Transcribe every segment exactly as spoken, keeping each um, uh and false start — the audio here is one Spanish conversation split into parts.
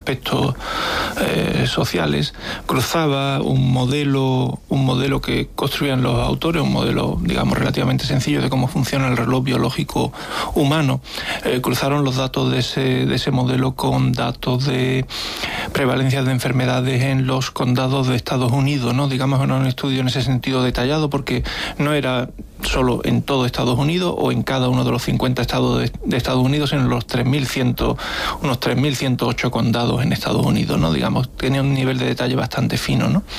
aspectos eh, sociales, cruzaba un modelo, un modelo que construían los autores, un modelo, digamos, relativamente sencillo de cómo funciona el reloj biológico humano. Eh, cruzaron los datos de ese, de ese modelo con datos de prevalencia de enfermedades en los condados de Estados Unidos, ¿no? Digamos, no un estudio en ese sentido detallado, porque no era solo en todo Estados Unidos o en cada uno de los cincuenta estados de, de Estados Unidos, sino en los tres mil cien, unos tres mil ciento ocho condados en Estados Unidos, ¿no? Digamos, tenía un nivel de detalle bastante fino, ¿no?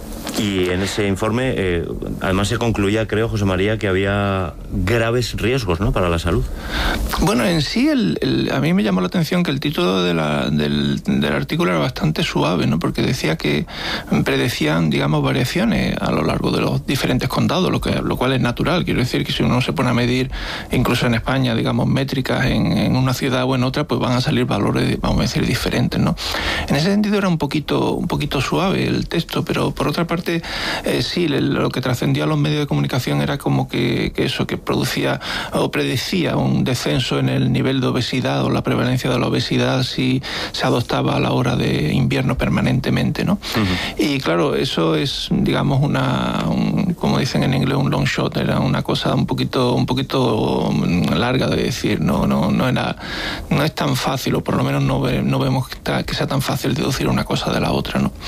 Y en ese informe, eh, además se concluía, creo, José María, que había graves riesgos, ¿no?, para la salud. Bueno, en sí, el, el, a mí me llamó la atención que el título de la, del, del artículo era bastante suave, ¿no?, porque decía que predecían, digamos, variaciones a lo largo de los diferentes condados, lo, que, lo cual es natural. Quiero decir que si uno se pone a medir, incluso en España, digamos, métricas en, en una ciudad o en otra, pues van a salir valores, vamos a decir, diferentes, ¿no? En ese sentido era un poquito, un poquito suave el texto, pero por otra parte, Eh, sí, lo que trascendió a los medios de comunicación era como que, que eso, que producía o predecía un descenso en el nivel de obesidad o la prevalencia de la obesidad si se adoptaba a la hora de invierno permanentemente, ¿no? Uh-huh. Y claro, eso es, digamos, una, un, como dicen en inglés, un long shot, era una cosa un poquito, un poquito larga de decir, no, no, no era, no es tan fácil, o por lo menos no, ve, no vemos que, está, que sea tan fácil deducir una cosa de la otra, ¿no?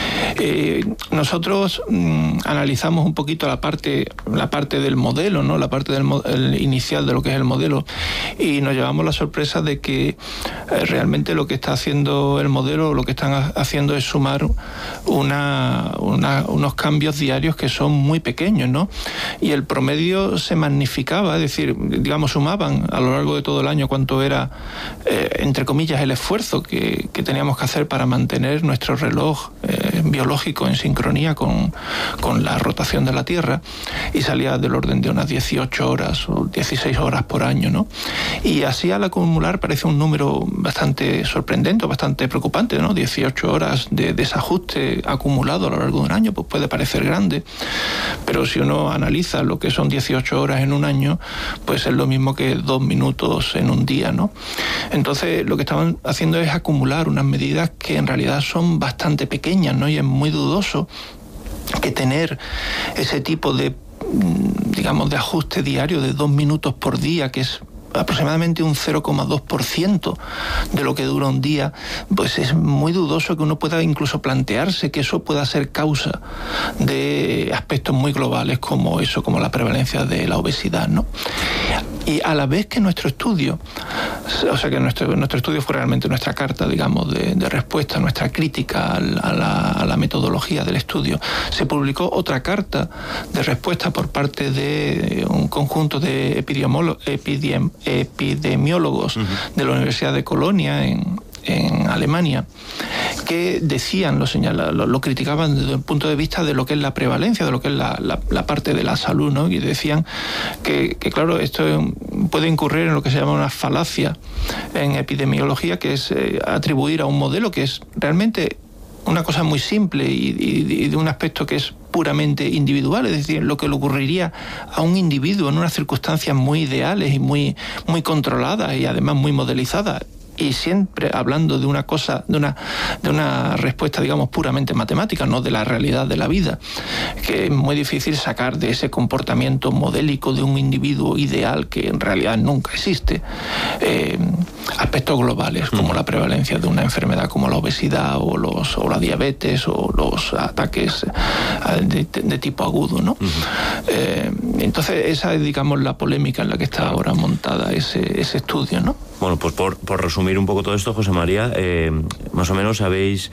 Eh, nosotros mmm, analizamos un poquito la parte, la parte del modelo, ¿no? La parte del el inicial de lo que es el modelo, y nos llevamos la sorpresa de que eh, realmente lo que está haciendo el modelo, lo que están haciendo es sumar una, una, unos cambios diarios que son muy pequeños, ¿no? Y el promedio se magnificaba, es decir, digamos, sumaban a lo largo de todo el año cuánto era, eh, entre comillas, el esfuerzo que, que teníamos que hacer para mantener nuestro reloj eh, biológico en sincronía con, con la rotación de la Tierra, y salía del orden de unas dieciocho horas o dieciséis horas por año, ¿no? Y así al acumular parece un número bastante sorprendente, bastante preocupante, ¿no? dieciocho horas de desajuste acumulado a lo largo de un año, pues puede parecer grande, pero si uno analiza lo que son dieciocho horas en un año, pues es lo mismo que dos minutos en un día, ¿no? Entonces lo que estaban haciendo es acumular unas medidas que en realidad son bastante pequeñas, ¿no? Y es muy dudoso que tener ese tipo de, digamos, de ajuste diario de dos minutos por día, que es aproximadamente un cero coma dos por ciento de lo que dura un día, pues es muy dudoso que uno pueda incluso plantearse que eso pueda ser causa de aspectos muy globales como eso, como la prevalencia de la obesidad, ¿no? Y a la vez que nuestro estudio, o sea que nuestro, nuestro estudio fue realmente nuestra carta, digamos, de, de respuesta, nuestra crítica a la, a la metodología del estudio, se publicó otra carta de respuesta por parte de un conjunto de epidemiólogos, epidem, epidemiólogos uh-huh. de la Universidad de Colonia en, en Alemania, que decían, lo señala, lo, lo criticaban desde el punto de vista de lo que es la prevalencia, de lo que es la, la, la parte de la salud, ¿no? Y decían que, que, claro, esto puede incurrir en lo que se llama una falacia en epidemiología, que es eh, atribuir a un modelo que es realmente una cosa muy simple y, y, y de un aspecto que es puramente individual, es decir, lo que le ocurriría a un individuo en unas circunstancias muy ideales y muy, muy controladas y además muy modelizadas. Y siempre hablando de una cosa, de una, de una respuesta, digamos, puramente matemática, no de la realidad de la vida, que es muy difícil sacar de ese comportamiento modélico de un individuo ideal que en realidad nunca existe, eh, aspectos globales como la prevalencia de una enfermedad como la obesidad o, los, o la diabetes o los ataques de, de tipo agudo, ¿no? Uh-huh. Eh, entonces esa es, digamos, la polémica en la que está ahora montada ese, ese estudio, ¿no? Bueno, pues por, por resumir un poco todo esto, José María, eh, más o menos habéis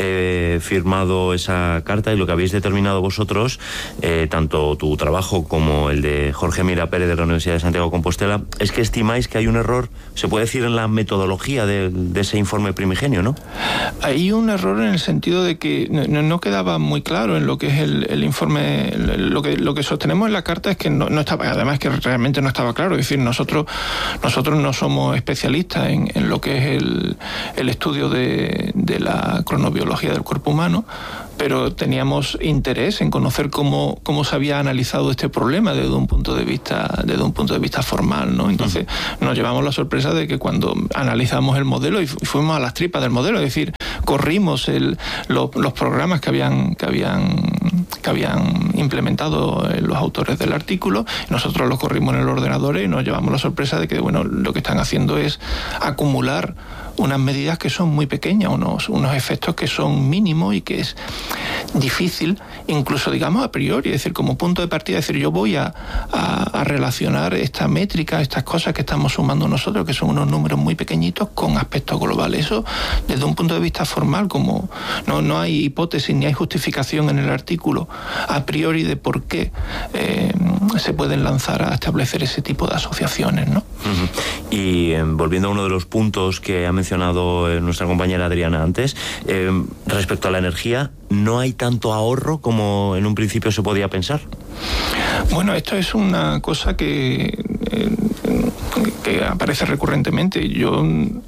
eh, firmado esa carta y lo que habéis determinado vosotros, eh, tanto tu trabajo como el de Jorge Mira Pérez de la Universidad de Santiago de Compostela, es que estimáis que hay un error, se puede decir, en la metodología de, de ese informe primigenio, ¿no? Hay un error en el sentido de que no, no quedaba muy claro en lo que es el, el informe, lo que, lo que sostenemos en la carta es que no, no estaba, además que realmente no estaba claro, es decir, nosotros, nosotros no somos especialistas en, en lo que es el, el estudio de, de la cronobiología del cuerpo humano, pero teníamos interés en conocer cómo, cómo se había analizado este problema desde un punto de vista, desde un punto de vista formal, ¿no? Entonces nos llevamos la sorpresa de que cuando analizamos el modelo y fuimos a las tripas del modelo, es decir, corrimos el, lo, los programas que habían, que habían, que habían implementado los autores del artículo, nosotros los corrimos en el ordenador y nos llevamos la sorpresa de que, bueno, lo que están haciendo es acumular unas medidas que son muy pequeñas, unos, unos efectos que son mínimos y que es difícil, incluso digamos a priori, es decir, como punto de partida, es decir, yo voy a, a, a relacionar esta métrica, estas cosas que estamos sumando nosotros, que son unos números muy pequeñitos, con aspectos globales. Eso, desde un punto de vista formal, como no, no hay hipótesis ni hay justificación en el artículo a priori de por qué eh, se pueden lanzar a establecer ese tipo de asociaciones, ¿no? Uh-huh. Y eh, volviendo a uno de los puntos que ha mencionado eh, nuestra compañera Adriana antes, eh, respecto a la energía, ¿no hay tanto ahorro como en un principio se podía pensar? Bueno, esto es una cosa que, eh, que aparece recurrentemente. Yo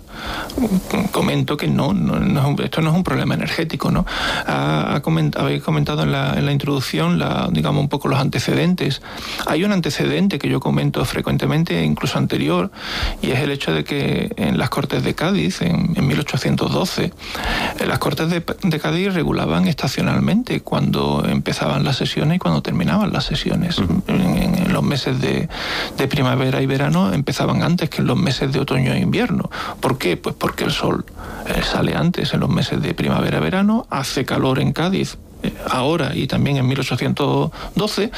comento que no, no, no, esto no es un problema energético, ¿no? Ha, ha coment, habéis comentado en la, en la introducción, la, digamos, un poco los antecedentes. Hay un antecedente que yo comento frecuentemente, incluso anterior, y es el hecho de que en las Cortes de Cádiz, en, en mil ochocientos doce, las Cortes de, de Cádiz regulaban estacionalmente cuando empezaban las sesiones y cuando terminaban las sesiones. Uh-huh. En, en los meses de, de primavera y verano empezaban antes que en los meses de otoño e invierno. ¿Por qué? Pues porque el sol eh, sale antes en los meses de primavera-verano, hace calor en Cádiz eh, ahora y también en mil ochocientos doce,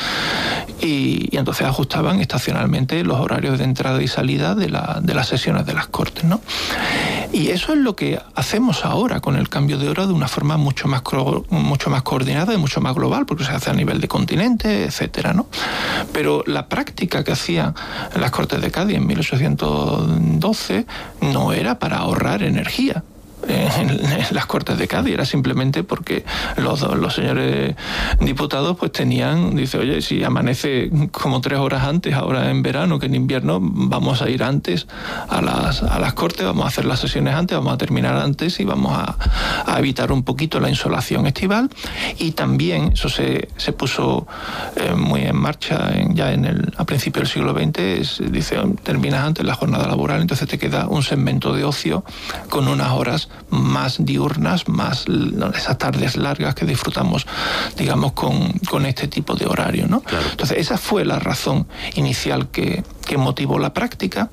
y, y entonces ajustaban estacionalmente los horarios de entrada y salida de, la, de las sesiones de las Cortes, ¿no? Y eso es lo que hacemos ahora con el cambio de hora de una forma mucho más, mucho más coordinada y mucho más global, porque se hace a nivel de continente, etcétera, ¿no? Pero la práctica que hacían las Cortes de Cádiz en mil ochocientos doce no era para ahorrar energía en, en las Cortes de Cádiz, era simplemente porque los, los señores diputados pues tenían, dice, oye, si amanece como tres horas antes ahora en verano que en invierno, vamos a ir antes a las, a las Cortes, vamos a hacer las sesiones antes, vamos a terminar antes y vamos a, a evitar un poquito la insolación estival. Y también eso se, se puso eh, muy en marcha en, ya en el, a principios del siglo veinte, es, dice, terminas antes la jornada laboral, entonces te queda un segmento de ocio con unas horas más diurnas, más esas tardes largas que disfrutamos, digamos, con, con este tipo de horario, ¿no? Claro. Entonces esa fue la razón inicial que, que motivó la práctica,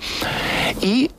y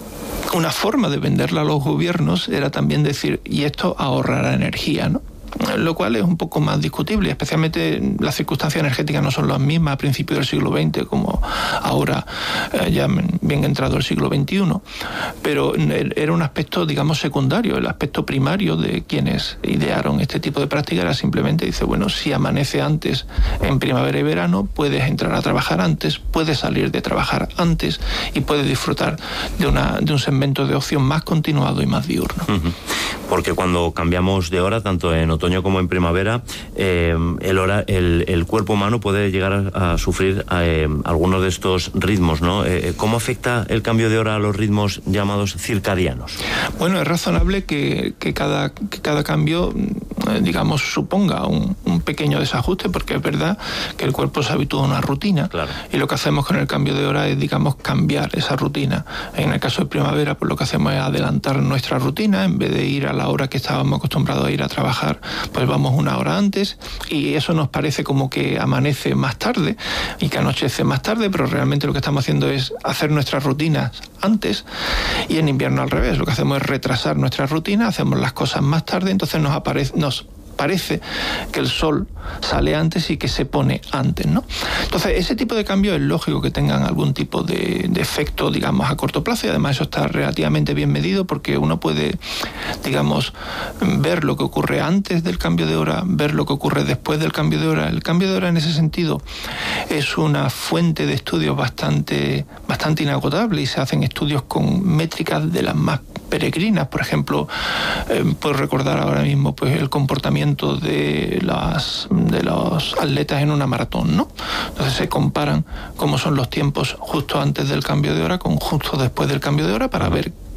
una forma de venderla a los gobiernos era también decir, y esto ahorrará energía, ¿no? Lo cual es un poco más discutible, especialmente las circunstancias energéticas no son las mismas a principios del siglo veinte como ahora, eh, ya bien entrado el siglo veintiuno, pero era un aspecto, digamos, secundario. El aspecto primario de quienes idearon este tipo de práctica era simplemente, dice, bueno, si amanece antes en primavera y verano, puedes entrar a trabajar antes, puedes salir de trabajar antes y puedes disfrutar de, una, de un segmento de ocio más continuado y más diurno. Uh-huh. Porque cuando cambiamos de hora, tanto en otoño como en primavera, eh, el, hora, el, el cuerpo humano puede llegar a, a sufrir eh, algunos de estos ritmos, ¿no? Eh, ¿Cómo afecta el cambio de hora a los ritmos llamados circadianos? Bueno, es razonable que, que, cada, que cada cambio, eh, digamos, suponga un, un pequeño desajuste, porque es verdad que el cuerpo se habitúa a una rutina, claro. Y lo que hacemos con el cambio de hora es, digamos, cambiar esa rutina. En el caso de primavera, pues lo que hacemos es adelantar nuestra rutina, en vez de ir a la hora que estábamos acostumbrados a ir a trabajar, pues vamos una hora antes, y eso nos parece como que amanece más tarde y que anochece más tarde, pero realmente lo que estamos haciendo es hacer nuestras rutinas antes, y en invierno al revés, lo que hacemos es retrasar nuestra rutina, hacemos las cosas más tarde, entonces nos aparece, nos parece que el sol sale antes y que se pone antes, ¿no? Entonces, ese tipo de cambios es lógico que tengan algún tipo de, de efecto, digamos, a corto plazo, y además eso está relativamente bien medido, porque uno puede, digamos, ver lo que ocurre antes del cambio de hora, ver lo que ocurre después del cambio de hora. El cambio de hora en ese sentido es una fuente de estudios bastante, bastante inagotable, y se hacen estudios con métricas de las más peregrinas. Por ejemplo, eh, puedo recordar ahora mismo pues el comportamiento de las de los atletas en una maratón, ¿no? Entonces se comparan cómo son los tiempos justo antes del cambio de hora con justo después del cambio de hora, para ver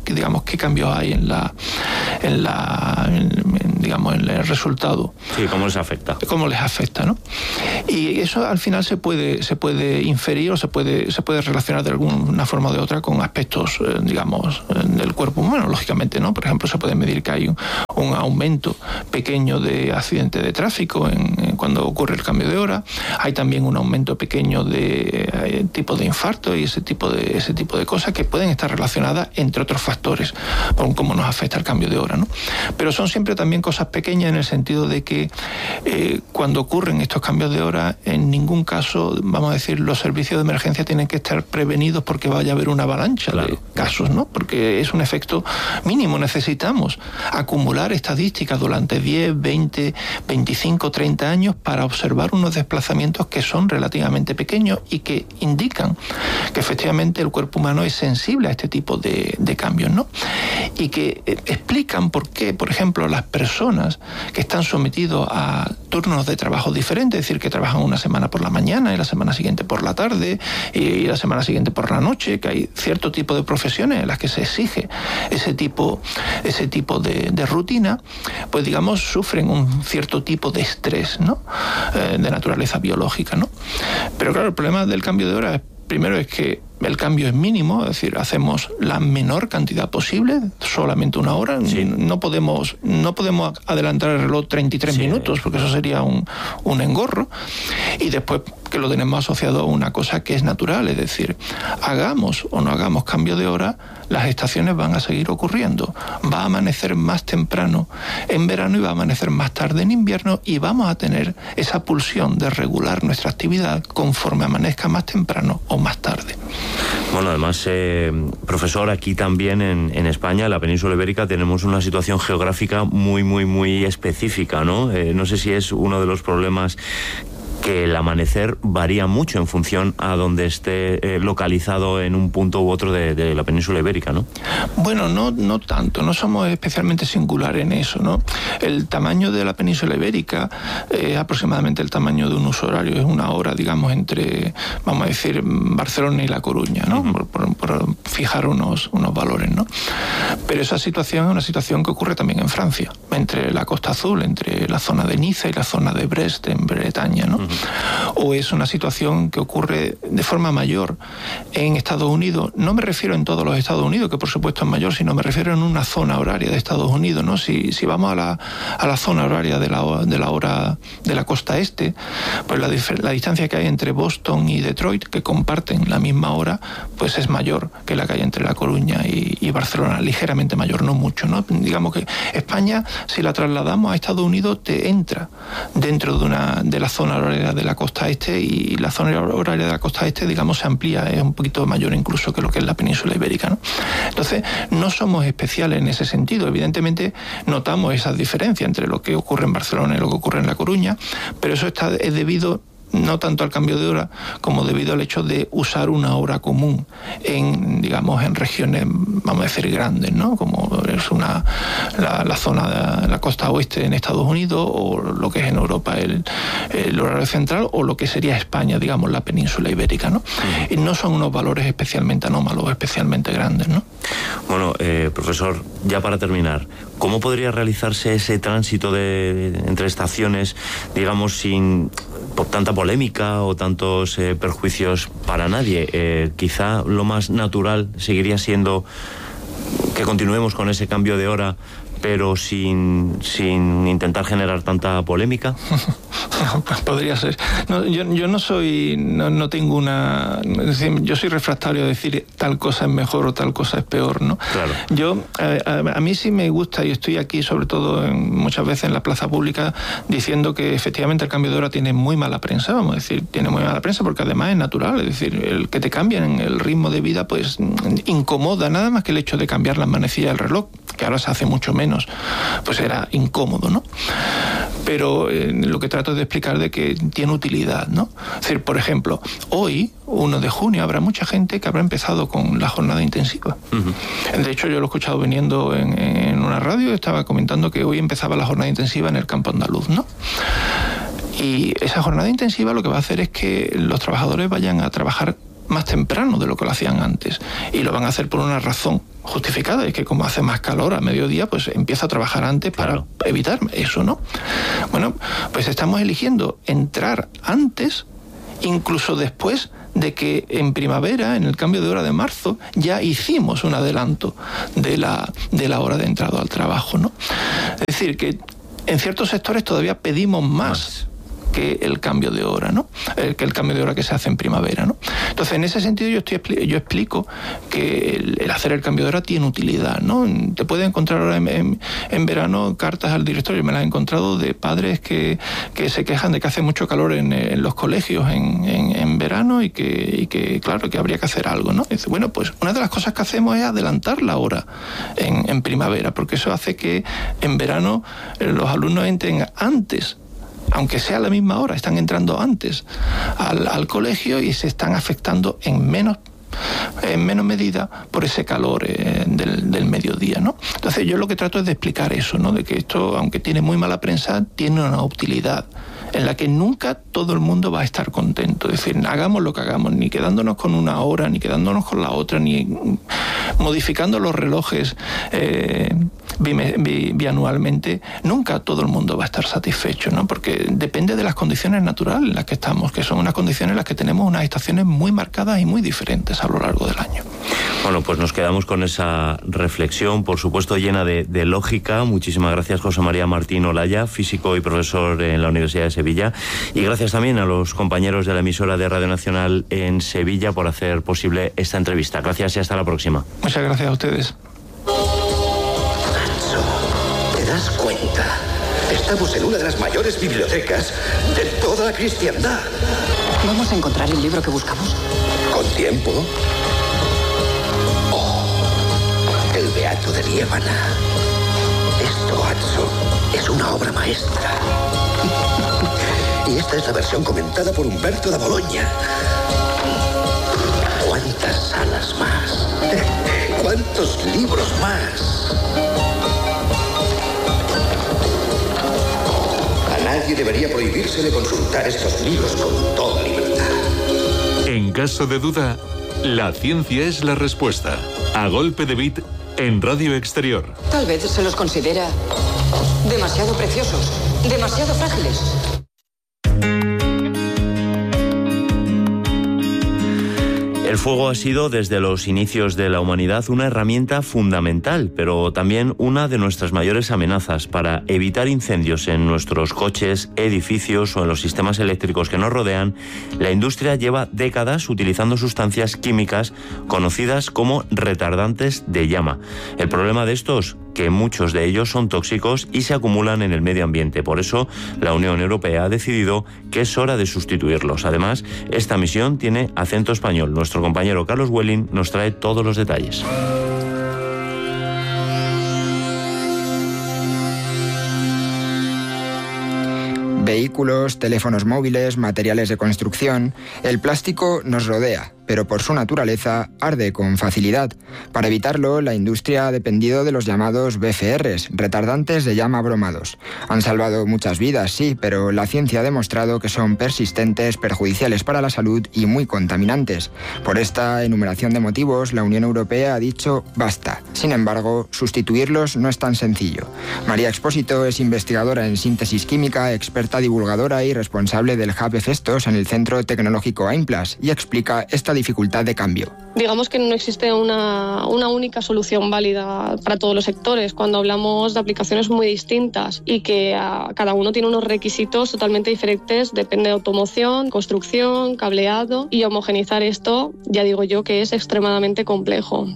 digamos, qué cambios hay en la, en la, en, digamos, en el resultado. Sí, cómo les afecta. Cómo les afecta, ¿no? Y eso al final se puede, se puede inferir o se puede, se puede relacionar de alguna forma o de otra con aspectos, eh, digamos, del cuerpo humano, lógicamente, ¿no? Por ejemplo, se puede medir que hay un, un aumento pequeño de accidentes de tráfico en, en cuando ocurre el cambio de hora. Hay también un aumento pequeño de eh, tipo de infarto y ese tipo de ese tipo de cosas que pueden estar relacionadas, entre otros factores, con cómo nos afecta el cambio de hora, ¿no? Pero son siempre también cosas pequeñas en el sentido de que eh, cuando ocurren estos cambios de hora, en ningún caso, vamos a decir, los servicios de emergencia tienen que estar prevenidos porque vaya a haber una avalancha claro. de casos, ¿no? Porque es un efecto mínimo. Necesitamos acumular estadísticas durante diez, veinte, veinticinco, treinta años para observar unos desplazamientos que son relativamente pequeños y que indican que efectivamente el cuerpo humano es sensible a este tipo de, de cambios, ¿no? Y que eh, explican por qué, por ejemplo, las personas que están sometidos a turnos de trabajo diferentes, es decir, que trabajan una semana por la mañana y la semana siguiente por la tarde y la semana siguiente por la noche, que hay cierto tipo de profesiones en las que se exige ese tipo, ese tipo de, de rutina, pues digamos sufren un cierto tipo de estrés, ¿no? Eh, de naturaleza biológica, ¿no? Pero claro, el problema del cambio de hora es, primero es que el cambio es mínimo, es decir, hacemos la menor cantidad posible, solamente una hora. Sí. No podemos, no podemos adelantar el reloj treinta y tres sí. minutos, porque eso sería un, un engorro. Y después que lo tenemos asociado a una cosa que es natural, es decir, hagamos o no hagamos cambio de hora, las estaciones van a seguir ocurriendo. Va a amanecer más temprano en verano y va a amanecer más tarde en invierno, y vamos a tener esa pulsión de regular nuestra actividad conforme amanezca más temprano o más tarde. Bueno, además, eh, profesor, aquí también en, en España, en la península ibérica, tenemos una situación geográfica muy, muy, muy específica, ¿no? Eh, no sé si es uno de los problemas que el amanecer varía mucho en función a donde esté eh, localizado en un punto u otro de, de la península ibérica, ¿no? Bueno, no, no tanto, no somos especialmente singulares en eso, ¿no? El tamaño de la península ibérica es aproximadamente el tamaño de un uso horario, es una hora, digamos, entre, vamos a decir, Barcelona y La Coruña, ¿no? Uh-huh. por, por, por fijar unos, unos valores, ¿no? Pero esa situación es una situación que ocurre también en Francia, entre la Costa Azul, entre la zona de Niza y la zona de Brest, en Bretaña, ¿no? Uh-huh. O es una situación que ocurre de forma mayor en Estados Unidos. No me refiero en todos los Estados Unidos, que por supuesto es mayor, sino me refiero en una zona horaria de Estados Unidos, ¿no? Si, si vamos a la, a la zona horaria de la, de la hora de la costa este, pues la, la distancia que hay entre Boston y Detroit, que comparten la misma hora, pues es mayor que la que hay entre La Coruña y, y Barcelona, ligeramente mayor, no mucho, ¿no? Digamos que España, si la trasladamos a Estados Unidos, te entra dentro de, una, de la zona horaria de la costa este, y la zona horaria de la costa este, digamos, se amplía, es un poquito mayor incluso que lo que es la península ibérica, ¿no? Entonces, no somos especiales en ese sentido. Evidentemente, notamos esas diferencias entre lo que ocurre en Barcelona y lo que ocurre en La Coruña, pero eso está, es debido no tanto al cambio de hora como debido al hecho de usar una hora común en, digamos, en regiones, vamos a decir, grandes, ¿no? Como es una la, la zona de la costa oeste en Estados Unidos, o lo que es en Europa el, el horario central, o lo que sería España, digamos, la península ibérica, ¿no? Uh-huh. Y no son unos valores especialmente anómalos, especialmente grandes, ¿no? Bueno, eh, profesor, ya para terminar, ¿cómo podría realizarse ese tránsito de, de entre estaciones, digamos, sin por tanta polémica o tantos eh, perjuicios para nadie? Eh, quizá lo más natural seguiría siendo que continuemos con ese cambio de hora, pero sin, sin intentar generar tanta polémica. Pues podría ser. No, yo, yo no soy, no, no tengo una, es decir, yo soy refractario a decir tal cosa es mejor o tal cosa es peor, ¿no? Claro. Yo, a, a mí sí me gusta, y estoy aquí sobre todo en, muchas veces en la plaza pública, diciendo que efectivamente el cambio de hora tiene muy mala prensa, vamos a decir, tiene muy mala prensa porque además es natural, es decir, el que te cambien el ritmo de vida pues incomoda, nada más que el hecho de cambiar las manecillas del reloj, que ahora se hace mucho menos, pues era incómodo, ¿no? Pero eh, lo que trato de explicar de que tiene utilidad, ¿no? Es decir, por ejemplo, hoy, primero de junio, habrá mucha gente que habrá empezado con la jornada intensiva. Uh-huh. De hecho, yo lo he escuchado viniendo en, en una radio, estaba comentando que hoy empezaba la jornada intensiva en el campo andaluz, ¿no? Y esa jornada intensiva lo que va a hacer es que los trabajadores vayan a trabajar más temprano de lo que lo hacían antes. Y lo van a hacer por una razón justificada, es que como hace más calor a mediodía, pues empieza a trabajar antes para claro. evitar eso, ¿no? Bueno, pues estamos eligiendo entrar antes, incluso después de que en primavera, en el cambio de hora de marzo, ya hicimos un adelanto de la, de la hora de entrada al trabajo, ¿no? Es decir, que en ciertos sectores todavía pedimos más. más. que el cambio de hora, ¿no? El, que el cambio de hora que se hace en primavera, ¿no? Entonces, en ese sentido yo estoy yo explico que el, el hacer el cambio de hora tiene utilidad, ¿no? Te puedes encontrar ahora en, en, en verano cartas al directorio, me las he encontrado de padres que, que se quejan de que hace mucho calor en, en los colegios en, en, en verano y que, y que, claro, que habría que hacer algo, ¿no? Y dice, bueno, pues una de las cosas que hacemos es adelantar la hora en, en primavera, porque eso hace que en verano los alumnos entren antes, aunque sea a la misma hora, están entrando antes al, al colegio y se están afectando en menos en menos medida por ese calor eh, del, del mediodía, ¿no? Entonces yo lo que trato es de explicar eso, ¿no? De que esto, aunque tiene muy mala prensa, tiene una utilidad en la que nunca todo el mundo va a estar contento. Es decir, hagamos lo que hagamos, ni quedándonos con una hora, ni quedándonos con la otra, ni modificando los relojes eh, bianualmente, nunca todo el mundo va a estar satisfecho, ¿no? Porque depende de las condiciones naturales en las que estamos, que son unas condiciones en las que tenemos unas estaciones muy marcadas y muy diferentes a lo largo del año. Bueno, pues nos quedamos con esa reflexión, por supuesto llena de, de lógica. Muchísimas gracias, José María Martín Olaya, físico y profesor en la Universidad de Sevilla. Y gracias también a los compañeros de la emisora de Radio Nacional en Sevilla por hacer posible esta entrevista. Gracias y hasta la próxima. Muchas gracias a ustedes. Nacho, ¿te das cuenta? Estamos en una de las mayores bibliotecas de toda la cristiandad. ¿Vamos a encontrar el libro que buscamos? Con tiempo. El Beato de Liébana. Esto, Atso, es una obra maestra. Y esta es la versión comentada por Humberto da Bologna. ¿Cuántas salas más? ¿Cuántos libros más? A nadie debería prohibírsele consultar estos libros con toda libertad. En caso de duda, la ciencia es la respuesta. A golpe de bit en Radio Exterior. Tal vez se los considera demasiado preciosos, demasiado frágiles. El fuego ha sido desde los inicios de la humanidad una herramienta fundamental, pero también una de nuestras mayores amenazas. Para evitar incendios en nuestros coches, edificios o en los sistemas eléctricos que nos rodean, la industria lleva décadas utilizando sustancias químicas conocidas como retardantes de llama. El problema de estos, que muchos de ellos son tóxicos y se acumulan en el medio ambiente. Por eso, la Unión Europea ha decidido que es hora de sustituirlos. Además, esta misión tiene acento español. Nuestro compañero Carlos Welling nos trae todos los detalles. Vehículos, teléfonos móviles, materiales de construcción. El plástico nos rodea, pero por su naturaleza arde con facilidad. Para evitarlo, la industria ha dependido de los llamados B F Rs, retardantes de llama bromados. Han salvado muchas vidas, sí, pero la ciencia ha demostrado que son persistentes, perjudiciales para la salud y muy contaminantes. Por esta enumeración de motivos, la Unión Europea ha dicho basta. Sin embargo, sustituirlos no es tan sencillo. María Expósito es investigadora en síntesis química, experta divulgadora y responsable del Hub Efestos en el Centro Tecnológico AIMPLAS y explica esta dificultad de cambio. Digamos que no existe una, una única solución válida para todos los sectores cuando hablamos de aplicaciones muy distintas y que a, cada uno tiene unos requisitos totalmente diferentes, depende de automoción, construcción, cableado, y homogeneizar esto, ya digo yo que es extremadamente complejo.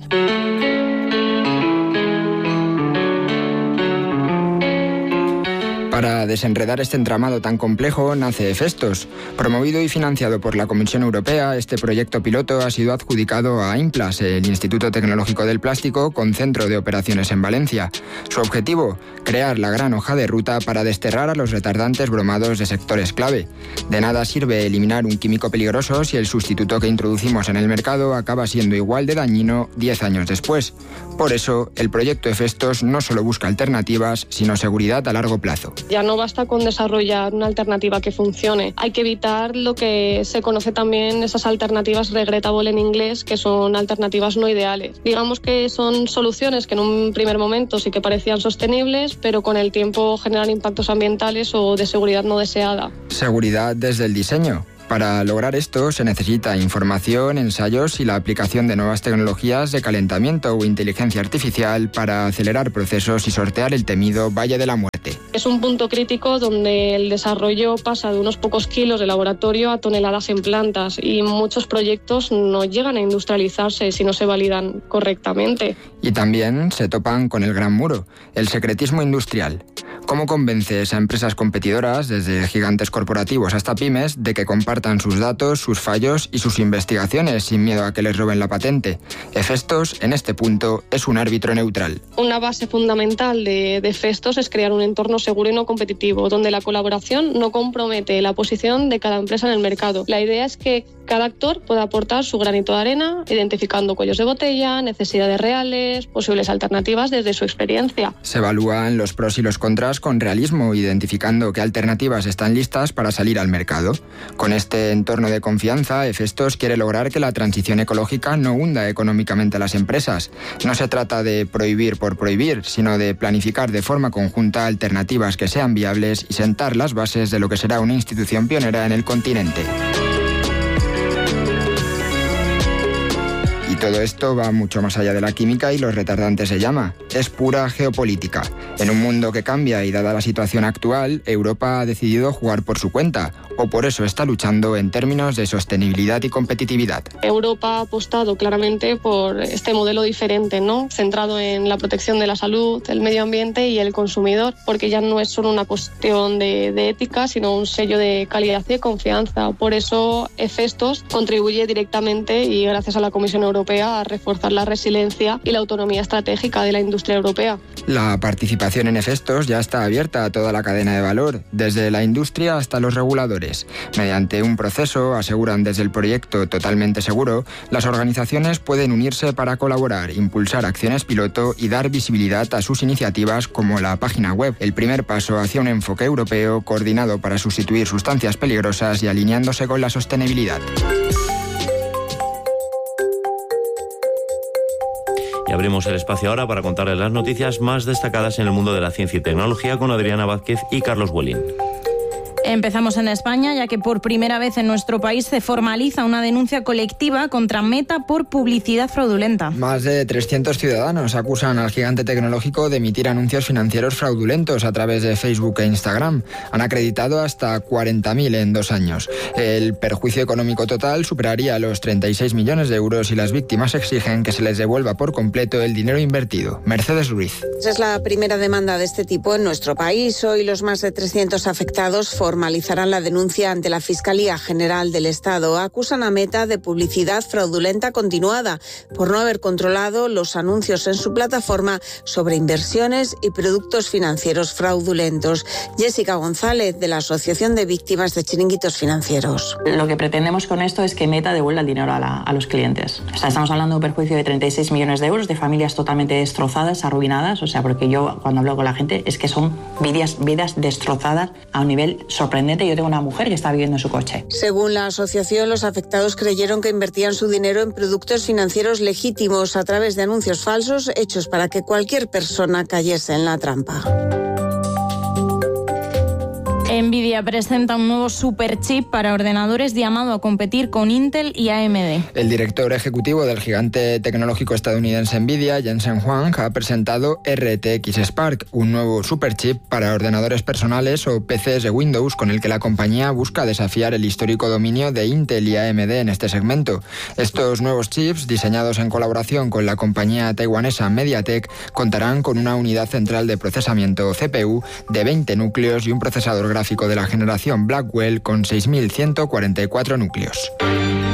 Para desenredar este entramado tan complejo nace Efestos. Promovido y financiado por la Comisión Europea, este proyecto piloto ha sido adjudicado a AIMPLAS, el Instituto Tecnológico del Plástico, con centro de operaciones en Valencia. Su objetivo, crear la gran hoja de ruta para desterrar a los retardantes bromados de sectores clave. De nada sirve eliminar un químico peligroso si el sustituto que introducimos en el mercado acaba siendo igual de dañino diez años después. Por eso, el proyecto Hefestos no solo busca alternativas, sino seguridad a largo plazo. Ya no basta con desarrollar una alternativa que funcione. Hay que evitar lo que se conoce también esas alternativas regrettable en inglés, que son alternativas no ideales. Digamos que son soluciones que en un primer momento sí que parecían sostenibles, pero con el tiempo generan impactos ambientales o de seguridad no deseada. Seguridad desde el diseño. Para lograr esto se necesita información, ensayos y la aplicación de nuevas tecnologías de calentamiento o inteligencia artificial para acelerar procesos y sortear el temido Valle de la Muerte. Es un punto crítico donde el desarrollo pasa de unos pocos kilos de laboratorio a toneladas en plantas y muchos proyectos no llegan a industrializarse si no se validan correctamente. Y también se topan con el gran muro, el secretismo industrial. ¿Cómo convences a empresas competidoras, desde gigantes corporativos hasta pymes, de que compartan sus datos, sus fallos y sus investigaciones sin miedo a que les roben la patente? Hefestos, en este punto, es un árbitro neutral. Una base fundamental de, de Hefestos es crear un entorno seguro y no competitivo, donde la colaboración no compromete la posición de cada empresa en el mercado. La idea es que cada actor pueda aportar su granito de arena, identificando cuellos de botella, necesidades reales, posibles alternativas desde su experiencia. Se evalúan los pros y los contras con realismo, identificando qué alternativas están listas para salir al mercado. Con este entorno de confianza, Hefestos quiere lograr que la transición ecológica no hunda económicamente a las empresas. No se trata de prohibir por prohibir, sino de planificar de forma conjunta alternativas que sean viables y sentar las bases de lo que será una institución pionera en el continente. Y todo esto va mucho más allá de la química y los retardantes se llama. Es pura geopolítica. En un mundo que cambia y dada la situación actual, Europa ha decidido jugar por su cuenta, o por eso está luchando en términos de sostenibilidad y competitividad. Europa ha apostado claramente por este modelo diferente, ¿no? Centrado en la protección de la salud, el medio ambiente y el consumidor, porque ya no es solo una cuestión de, de ética, sino un sello de calidad y de confianza. Por eso, Hefestos contribuye directamente y gracias a la Comisión Europea a reforzar la resiliencia y la autonomía estratégica de la industria europea. La participación en Hefestos ya está abierta a toda la cadena de valor, desde la industria hasta los reguladores. Mediante un proceso, aseguran desde el proyecto totalmente seguro, las organizaciones pueden unirse para colaborar, impulsar acciones piloto y dar visibilidad a sus iniciativas como la página web, el primer paso hacia un enfoque europeo coordinado para sustituir sustancias peligrosas y alineándose con la sostenibilidad. Y abrimos el espacio ahora para contarles las noticias más destacadas en el mundo de la ciencia y tecnología con Adriana Vázquez y Carlos Huelín. Empezamos en España, ya que por primera vez en nuestro país se formaliza una denuncia colectiva contra Meta por publicidad fraudulenta. Más de trescientos ciudadanos acusan al gigante tecnológico de emitir anuncios financieros fraudulentos a través de Facebook e Instagram. Han acreditado hasta cuarenta mil en dos años. El perjuicio económico total superaría los treinta y seis millones de euros y las víctimas exigen que se les devuelva por completo el dinero invertido. Mercedes Ruiz. Es la primera demanda de este tipo en nuestro país. Hoy los más de trescientos afectados formalizarán la denuncia ante la Fiscalía General del Estado. Acusan a Meta de publicidad fraudulenta continuada por no haber controlado los anuncios en su plataforma sobre inversiones y productos financieros fraudulentos. Jessica González, de la Asociación de Víctimas de Chiringuitos Financieros. Lo que pretendemos con esto es que Meta devuelva el dinero a, la, a los clientes. O sea, estamos hablando de un perjuicio de treinta y seis millones de euros, de familias totalmente destrozadas, arruinadas. O sea, porque yo cuando hablo con la gente es que son vidas, vidas destrozadas a un nivel sorprendente. Yo tengo una mujer que está viviendo en su coche. Según la asociación, los afectados creyeron que invertían su dinero en productos financieros legítimos a través de anuncios falsos hechos para que cualquier persona cayese en la trampa. Nvidia presenta un nuevo superchip para ordenadores llamado a competir con Intel y A M D. El director ejecutivo del gigante tecnológico estadounidense Nvidia, Jensen Huang, ha presentado R T X Spark, un nuevo superchip para ordenadores personales o P Cs de Windows con el que la compañía busca desafiar el histórico dominio de Intel y A M D en este segmento. Estos nuevos chips, diseñados en colaboración con la compañía taiwanesa MediaTek, contarán con una unidad central de procesamiento C P U de veinte núcleos y un procesador gráfico de la generación Blackwell con seis mil ciento cuarenta y cuatro núcleos.